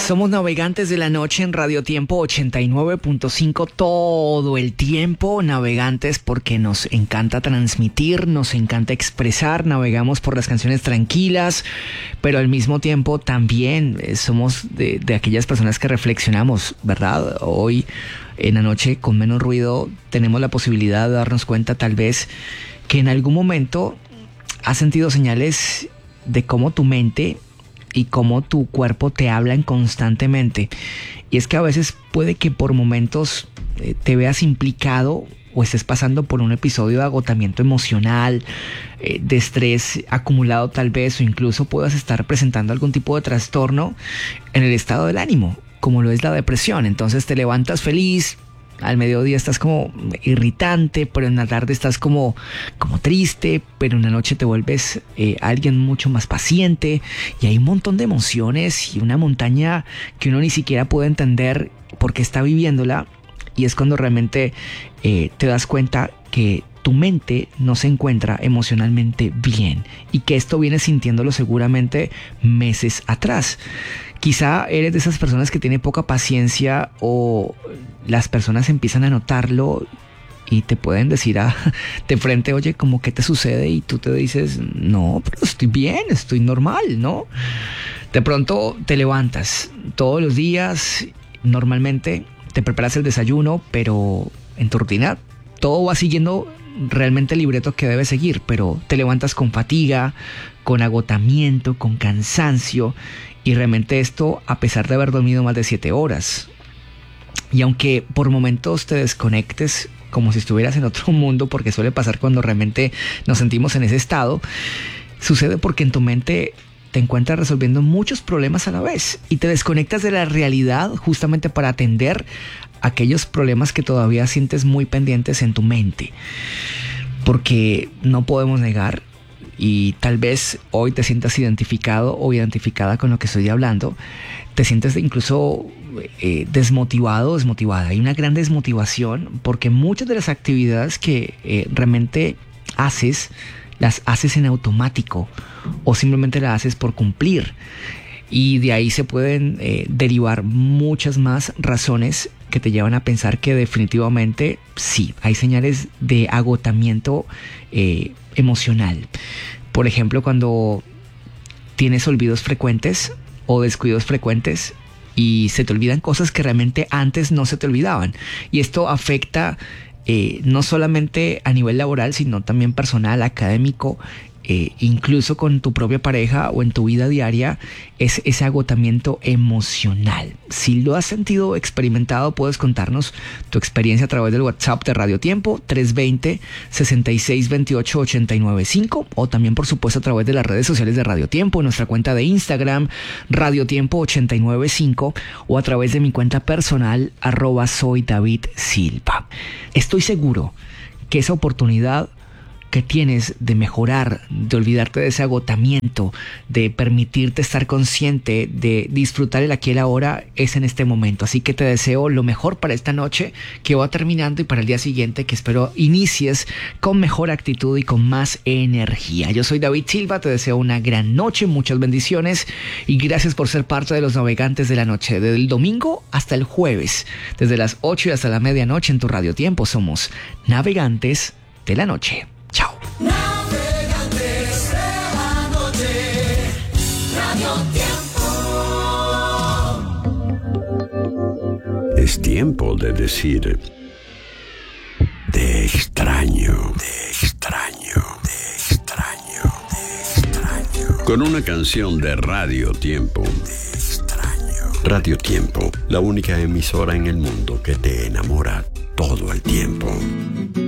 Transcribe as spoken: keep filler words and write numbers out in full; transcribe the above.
Somos navegantes de la noche en Radio Tiempo ochenta y nueve punto cinco todo el tiempo. Navegantes porque nos encanta transmitir, nos encanta expresar, navegamos por las canciones tranquilas, pero al mismo tiempo también somos de, de aquellas personas que reflexionamos, ¿verdad? Hoy en la noche con menos ruido tenemos la posibilidad de darnos cuenta tal vez que en algún momento has sentido señales de cómo tu mente y cómo tu cuerpo te hablan constantemente. Y es que a veces puede que por momentos eh, te veas implicado o estés pasando por un episodio de agotamiento emocional, eh, de estrés acumulado tal vez, o incluso puedas estar presentando algún tipo de trastorno en el estado del ánimo, como lo es la depresión. Entonces te levantas feliz, al mediodía estás como irritante, pero en la tarde estás como, como triste, pero en la noche te vuelves eh, alguien mucho más paciente, y hay un montón de emociones y una montaña que uno ni siquiera puede entender por qué está viviéndola, y es cuando realmente eh, te das cuenta que tu mente no se encuentra emocionalmente bien y que esto viene sintiéndolo seguramente meses atrás. Quizá eres de esas personas que tiene poca paciencia, o las personas empiezan a notarlo y te pueden decir a, de frente, oye, ¿cómo qué te sucede? Y tú te dices, no, pero estoy bien, estoy normal, ¿no? De pronto te levantas todos los días, normalmente te preparas el desayuno, pero en tu rutina todo va siguiendo realmente el libreto que debe seguir, pero te levantas con fatiga, con agotamiento, con cansancio, y realmente esto a pesar de haber dormido más de siete horas. Y aunque por momentos te desconectes como si estuvieras en otro mundo, porque suele pasar cuando realmente nos sentimos en ese estado, sucede porque en tu mente te encuentras resolviendo muchos problemas a la vez y te desconectas de la realidad justamente para atender aquellos problemas que todavía sientes muy pendientes en tu mente. Porque no podemos negar, y tal vez hoy te sientas identificado o identificada con lo que estoy hablando, te sientes incluso eh, desmotivado, desmotivada. Hay una gran desmotivación porque muchas de las actividades que eh, realmente haces, las haces en automático o simplemente las haces por cumplir. Y de ahí se pueden eh, derivar muchas más razones que te llevan a pensar que definitivamente sí, hay señales de agotamiento eh, emocional. Por ejemplo, cuando tienes olvidos frecuentes o descuidos frecuentes y se te olvidan cosas que realmente antes no se te olvidaban. Y esto afecta eh, no solamente a nivel laboral, sino también personal, académico, Eh, incluso con tu propia pareja o en tu vida diaria, es ese agotamiento emocional. Si lo has sentido, experimentado, puedes contarnos tu experiencia a través del WhatsApp de Radio Tiempo tres dos cero, seis seis dos ocho, ocho nueve cinco, o también por supuesto a través de las redes sociales de Radio Tiempo, en nuestra cuenta de Instagram Radio Tiempo ochenta y nueve cinco, o a través de mi cuenta personal arroba soy David Silva. Estoy seguro que esa oportunidad que tienes de mejorar, de olvidarte de ese agotamiento, de permitirte estar consciente, de disfrutar el aquí y el ahora, es en este momento. Así que te deseo lo mejor para esta noche que va terminando y para el día siguiente, que espero inicies con mejor actitud y con más energía. Yo soy David Silva, te deseo una gran noche, muchas bendiciones y gracias por ser parte de los navegantes de la noche. Desde el domingo hasta el jueves, desde las ocho y hasta la medianoche en tu Radio Tiempo, somos navegantes de la noche. Chao. Navegantes de la noche, Radio Tiempo. Es tiempo de decir: te extraño, te extraño, te extraño, te extraño. Con una canción de Radio Tiempo. Te extraño. Radio Tiempo, la única emisora en el mundo que te enamora todo el tiempo.